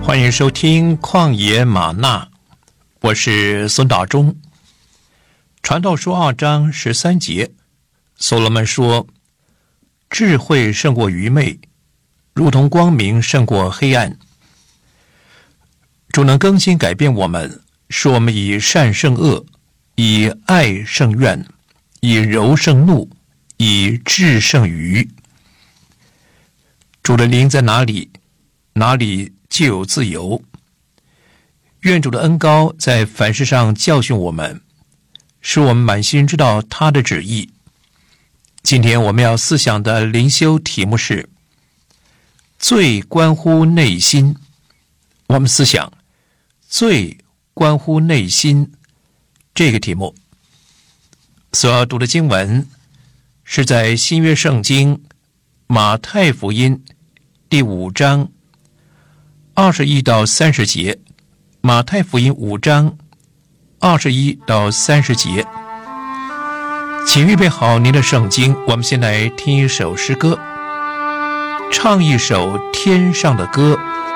欢迎收听旷野吗哪，我是孙大中。传道书2章13节，所罗门说：智慧胜过愚昧，如同光明胜过黑暗。主能更新改变我们，使我们以善胜恶，以爱胜怨，以柔胜怒，以智胜愚。主的灵在哪里，哪里就有自由。愿主的恩膏在凡事上教训我们，使我们满心知道他的旨意。今天我们要思想的灵修题目是罪关乎内心。我们思想罪关乎内心这个题目。所要读的经文是在新约圣经马太福音第5章21到30节，马太福音5章21到30节。请预备好您的圣经，我们先来听一首诗歌，唱一首天上的歌。